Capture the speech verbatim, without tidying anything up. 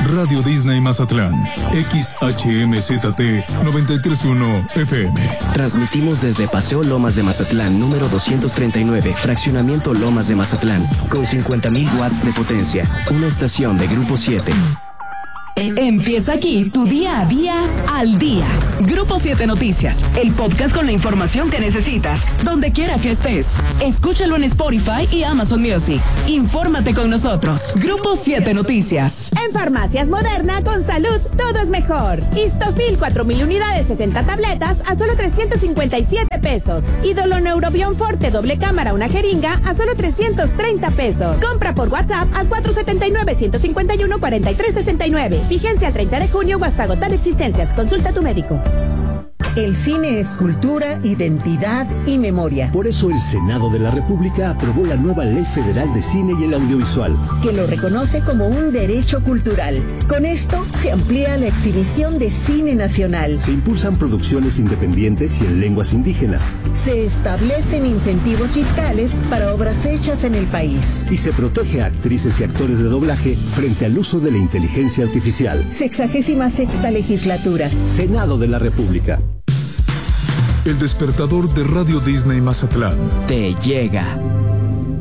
Radio Disney Mazatlán, X H M Z T noventa y tres punto uno F M. Transmitimos desde Paseo Lomas de Mazatlán, número doscientos treinta y nueve, Fraccionamiento Lomas de Mazatlán, con cincuenta mil watts de potencia. Una estación de Grupo siete. Empieza aquí tu día a día al día. Grupo siete Noticias, el podcast con la información que necesitas, donde quiera que estés. Escúchalo en Spotify y Amazon Music. Infórmate con nosotros. Grupo siete Noticias. En Farmacias Moderna, con salud, todo es mejor. Histofil, cuatro mil unidades, sesenta tabletas, a solo trescientos cincuenta y siete pesos. Y Doloneurobion Forte, doble cámara, una jeringa, a solo trescientos treinta pesos. Compra por WhatsApp al cuatro siete nueve, uno cinco uno, cuatro tres seis nueve. Vigencia el treinta de junio o hasta agotar existencias. Consulta a tu médico. El cine es cultura, identidad y memoria. Por eso el Senado de la República aprobó la nueva Ley Federal de Cine y el Audiovisual, que lo reconoce como un derecho cultural. Con esto se amplía la exhibición de cine nacional. Se impulsan producciones independientes y en lenguas indígenas. Se establecen incentivos fiscales para obras hechas en el país. Y se protege a actrices y actores de doblaje frente al uso de la inteligencia artificial. Sexagésima sexta legislatura. Senado de la República. El despertador de Radio Disney Mazatlán te llega.